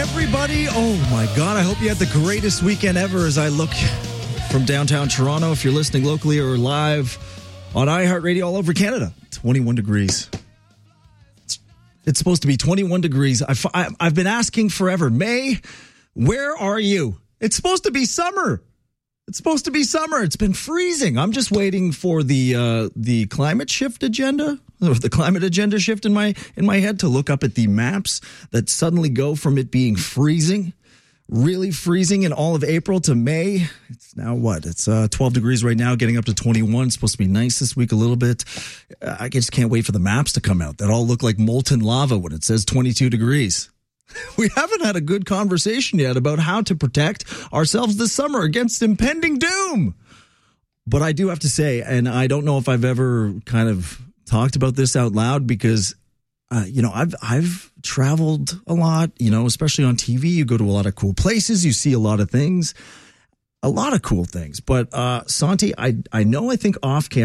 everybody. Oh, my God. I hope you had the greatest weekend ever as I look from downtown Toronto. If you're listening locally or live on iHeartRadio all over Canada, 21 degrees. It's supposed to be 21 degrees. I've been asking forever, May, where are you? It's supposed to be summer. It's supposed to be summer. It's been freezing. I'm just waiting for the climate shift agenda, or the climate agenda shift in my head to look up at the maps that suddenly go from it being freezing, really freezing in all of April to May. It's now what? It's 12 degrees right now, getting up to 21. It's supposed to be nice this week a little bit. I just can't wait for the maps to come out that all look like molten lava when it says 22 degrees. We haven't had a good conversation yet about how to protect ourselves this summer against impending doom. But I do have to say, and I don't know if I've ever kind of talked about this out loud because, I've traveled a lot, especially on TV. You go to a lot of cool places. You see a lot of things, a lot of cool things. But Santi, I think off camera,